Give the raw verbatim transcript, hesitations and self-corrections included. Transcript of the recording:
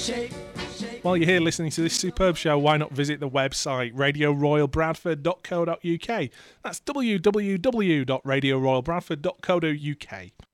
While you're here listening to this superb show, why not visit the website radio royal bradford dot co dot uk. That's w w w dot radio royal bradford dot co dot uk.